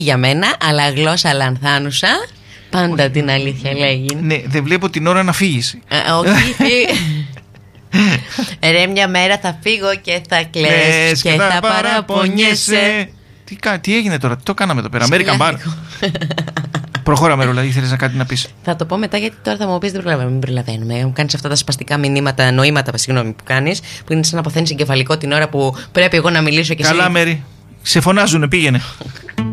για μένα, αλλά γλώσσα λανθάνουσα. Πάντα την αλήθεια λέγει. Ναι, δεν βλέπω την ώρα να φύγεις. Όχι, ρε, μια μέρα θα φύγω και θα κλαις και θα παραπονιέσαι. Τι έγινε τώρα, τι το κάναμε εδώ πέρα? American Bar. Προχώραμε, Ρούλα, ήθελες να κάτι να πεις? Θα το πω μετά, γιατί τώρα θα μου πεις δεν προλαβαίνουμε. Μου κάνεις αυτά τα σπαστικά μηνύματα, νοήματα, συγγνώμη, που κάνεις, που είναι σαν να αποθένεις εγκεφαλικό την ώρα που πρέπει εγώ να μιλήσω και εσύ. Καλά, Μέρη. Σε φωνάζουνε, πήγαινε.